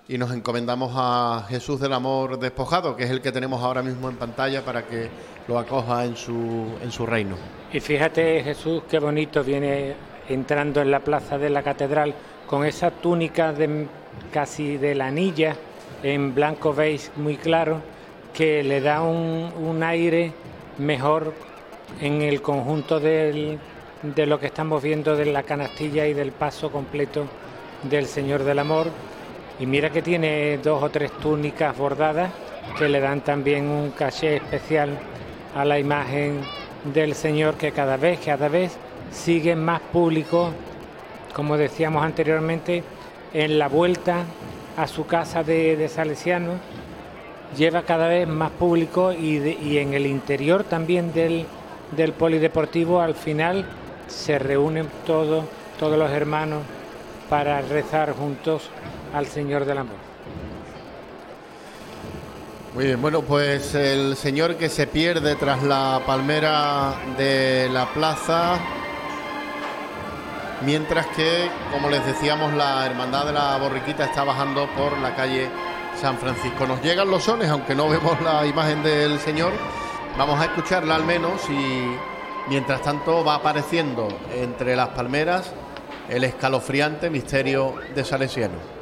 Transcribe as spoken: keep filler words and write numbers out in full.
y nos encomendamos a Jesús del Amor Despojado, que es el que tenemos ahora mismo en pantalla para que lo acoja en su, en su reino. Y fíjate, Jesús, qué bonito viene entrando en la plaza de la catedral con esa túnica de, casi de lanilla en blanco beige muy claro, que le da un, un aire mejor en el conjunto del, de lo que estamos viendo de la canastilla y del paso completo del Señor del Amor. Y mira que tiene dos o tres túnicas bordadas que le dan también un caché especial a la imagen del Señor, que cada vez, cada vez sigue más público, como decíamos anteriormente, en la vuelta a su casa de, de Salesianos. Lleva cada vez más público y, de, y en el interior también del, del polideportivo al final se reúnen todos, todos los hermanos para rezar juntos al Señor del Amor. Muy bien, bueno, pues el Señor que se pierde tras la palmera de la plaza, mientras que, como les decíamos, la Hermandad de la Borriquita está bajando por la calle San Francisco. Nos llegan los sones, aunque no vemos la imagen del Señor, vamos a escucharla al menos, y mientras tanto va apareciendo entre las palmeras el escalofriante misterio de Salesianos.